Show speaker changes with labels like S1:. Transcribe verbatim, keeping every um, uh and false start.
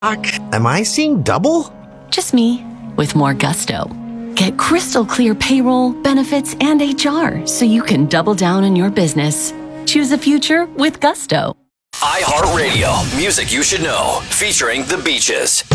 S1: Am I seeing double?
S2: Just me, with more gusto. Get crystal clear payroll, benefits, and H R so you can double down in your business. Choose a future with gusto.
S3: iHeartRadio, music you should know, featuring The Beaches.